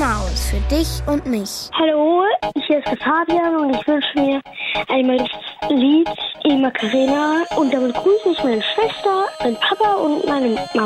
Maus für dich und mich. Hallo, hier ist der Fabian und ich wünsche mir einmal das Lied Macarena und damit grüße ich meine Schwester, meinen Papa und meine Mama.